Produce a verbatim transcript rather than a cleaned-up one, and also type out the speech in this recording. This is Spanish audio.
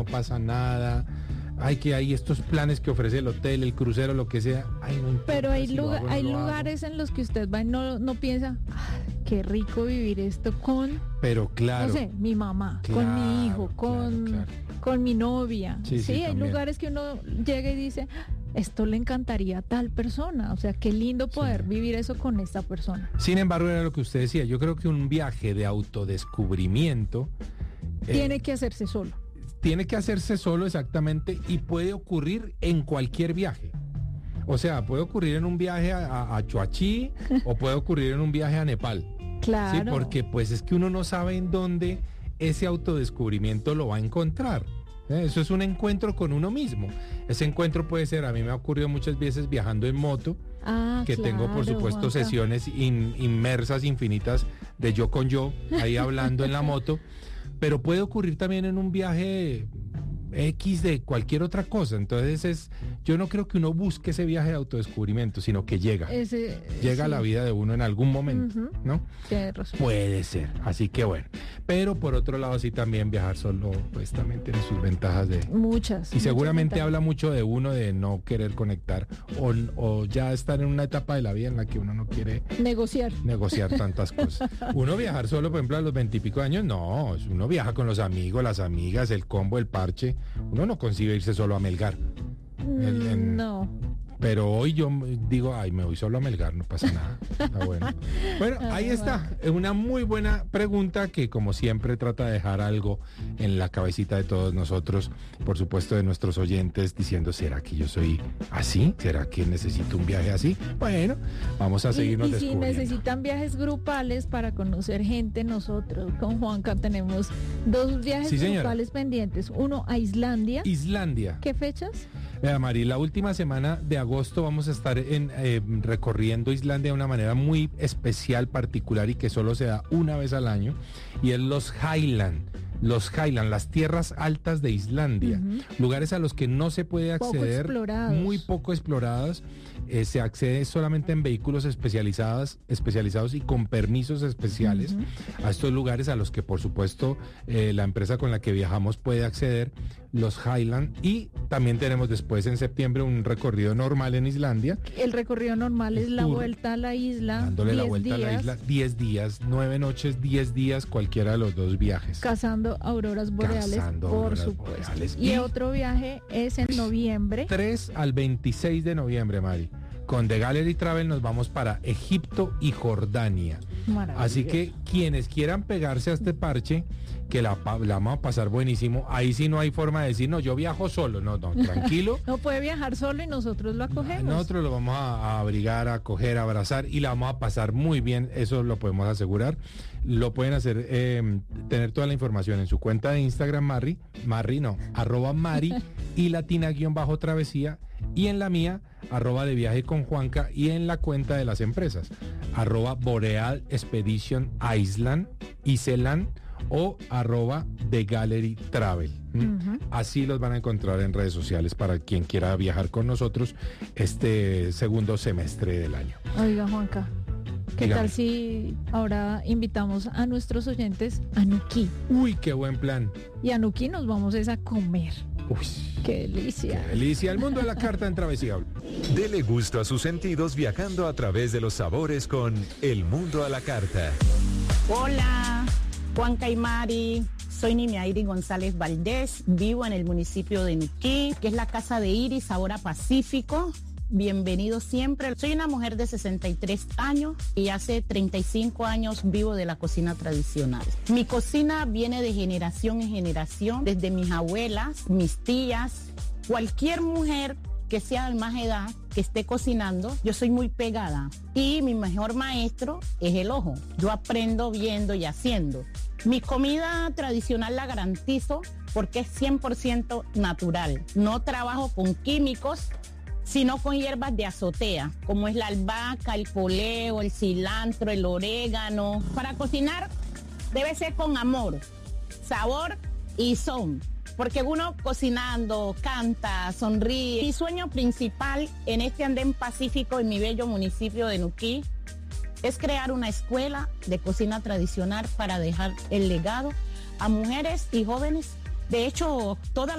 pasa nada. Ay, que hay estos planes que ofrece el hotel, el crucero, lo que sea. Ay, no importa, Pero hay, si lo lugar, hago, no hay lo lugares hago. en los que usted va y no, no piensa, "Ay, qué rico vivir esto con, Pero claro. no sé, mi mamá, con Claro, mi hijo, claro, con, claro. con mi novia. Sí, Sí, sí, hay también. lugares que uno llega y dice, esto le encantaría a tal persona. O sea, qué lindo poder Sí. vivir eso con esta persona. Sin embargo, era lo que usted decía. Yo creo que un viaje de autodescubrimiento eh, Tiene que hacerse solo. tiene que hacerse solo exactamente y puede ocurrir en cualquier viaje. O sea, puede ocurrir en un viaje a, a, a Chuachi o puede ocurrir en un viaje a Nepal. Claro. Sí, porque pues es que uno no sabe en dónde ese autodescubrimiento lo va a encontrar. ¿Eh? Eso es un encuentro con uno mismo. Ese encuentro puede ser, a mí me ha ocurrido muchas veces viajando en moto, Ah, que claro, tengo por supuesto Juanca. sesiones in- inmersas, infinitas, de yo con yo, ahí hablando en la moto, pero puede ocurrir también en un viaje X de cualquier otra cosa. Entonces es, yo no creo que uno busque ese viaje de autodescubrimiento, sino que llega. Ese, Llega a sí. la vida de uno en algún momento, Ujú. ¿no? Tiene razón. Puede ser, así que bueno. Pero por otro lado, sí también viajar solo, pues también tiene sus ventajas de... Muchas. Y seguramente muchas habla mucho de uno de no querer conectar o, o ya estar en una etapa de la vida en la que uno no quiere ventajas. Negociar. negociar tantas cosas. Uno viajar solo, por ejemplo, a los veintipico años, no, uno viaja con los amigos, las amigas, el combo, el parche. Uno no concibe irse solo a Melgar. El- en- No. Pero hoy yo digo, ay, me voy solo a Melgar, no pasa nada. Está bueno. Bueno, ahí está. Es una muy buena pregunta que, como siempre, trata de dejar algo en la cabecita de todos nosotros, por supuesto de nuestros oyentes, diciendo, ¿será que yo soy así? ¿Será que necesito un viaje así? Bueno, vamos a Y, seguirnos y si descubriendo. necesitan viajes grupales para conocer gente, nosotros con Juanca tenemos dos viajes Sí, señora. grupales pendientes. Uno a Islandia. Islandia. ¿Qué fechas? Vea, Mari, la última semana de agosto vamos a estar en, eh, recorriendo Islandia de una manera muy especial, particular y que solo se da una vez al año, y es los Highland. Los Highland, las tierras altas de Islandia, Ujú. lugares a los que no se puede Poco acceder, explorados. muy poco explorados, eh, se accede solamente en vehículos especializados, especializados y con permisos especiales Ujú. a estos lugares a los que por supuesto eh, la empresa con la que viajamos puede acceder, los Highland, y también tenemos después en septiembre un recorrido normal en Islandia, El recorrido normal es la Tour. vuelta a la isla. dándole la diez vuelta a la días, isla, diez días, nueve noches, diez días, cualquiera de los dos viajes. Cazando auroras boreales, Cazando por auroras supuesto. boreales. Y, Y- otro viaje es en noviembre. tres al veintiséis de noviembre, Mari. Con The Gallery Travel nos vamos para Egipto y Jordania. Maravilloso. Así que quienes quieran pegarse a este parche, que la, pa- la vamos a pasar buenísimo, ahí sí no hay forma de decir, no, yo viajo solo, no, no, tranquilo. No puede viajar solo y nosotros lo acogemos. Nosotros lo vamos a, a abrigar, a coger, a abrazar y la vamos a pasar muy bien, eso lo podemos asegurar. Lo pueden hacer, eh, tener toda la información en su cuenta de Instagram, Marri, Marri no, arroba Mari y latina guión bajo travesía, y en la mía, arroba de viaje con Juanca, y en la cuenta de las empresas, arroba Boreal Expedition Island, Iceland, o arroba The Gallery Travel. ¿Mm? Ujú. Así los van a encontrar en redes sociales para quien quiera viajar con nosotros este segundo semestre del año. Oiga, Juanca, ¿qué Dígame. tal si ahora invitamos a nuestros oyentes a Nuquí? Uy, qué buen plan. Y a Nuquí nos vamos es a comer. Uy, ¡Qué delicia! qué delicia. El mundo de la carta en Travesía. Dele gusto a sus sentidos viajando a través de los sabores con El Mundo a la Carta. Hola, Juanca y Mari. Soy Nimiairi González Valdés, vivo en el municipio de Nuquí, que es la casa de Iris, sabor a Pacífico. Bienvenido siempre. Soy una mujer de sesenta y tres años y hace treinta y cinco años vivo de la cocina tradicional. Mi cocina viene de generación en generación, desde mis abuelas, mis tías, cualquier mujer que sea de más edad, que esté cocinando, yo soy muy pegada. Y mi mejor maestro es el ojo. Yo aprendo viendo y haciendo. Mi comida tradicional la garantizo porque es cien por ciento natural. No trabajo con químicos, sino con hierbas de azotea, como es la albahaca, el poleo, el cilantro, el orégano. Para cocinar debe ser con amor, sabor y son. Porque uno cocinando, canta, sonríe. Mi sueño principal en este andén pacífico en mi bello municipio de Nuquí es crear una escuela de cocina tradicional para dejar el legado a mujeres y jóvenes. De hecho, todas